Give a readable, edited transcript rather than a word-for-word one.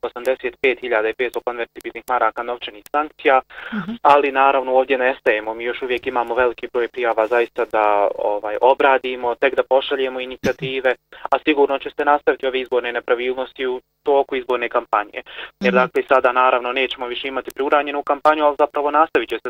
85.500 konvertibilnih maraka novčanih sankcija, ali naravno ovdje ne stajemo, mi još uvijek imamo veliki broj prijava zaista da obradimo, tek da pošaljemo inicijative, a sigurno će se nastaviti ove izborne nepravilnosti u toku izborne kampanje. Jer dakle sada naravno nećemo više imati preuranjenu kampanju, ali zapravo nastavit će se